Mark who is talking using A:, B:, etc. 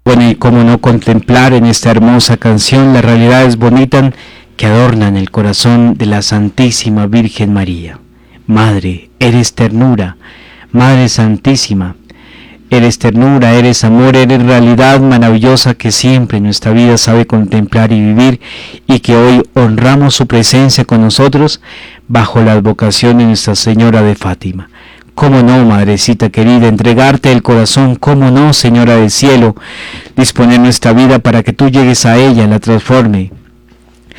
A: Bueno, y cómo no contemplar en esta hermosa canción las realidades bonitas que adornan el corazón de la Santísima Virgen María. Madre, eres ternura, Madre Santísima, eres ternura, eres amor, eres realidad maravillosa que siempre nuestra vida sabe contemplar y vivir, y que hoy honramos su presencia con nosotros bajo la advocación de Nuestra Señora de Fátima. ¿Cómo no, Madrecita querida, entregarte el corazón? ¿Cómo no, Señora del Cielo, disponer nuestra vida para que tú llegues a ella, la transforme,